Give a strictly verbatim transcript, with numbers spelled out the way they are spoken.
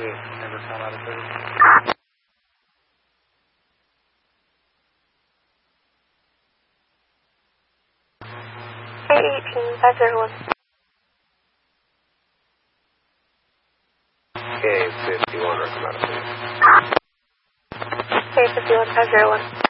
thirty-eight, never come out of service. K eighteen, five zero one. K fifty-one, or come out of service. K fifty-one, five zero one.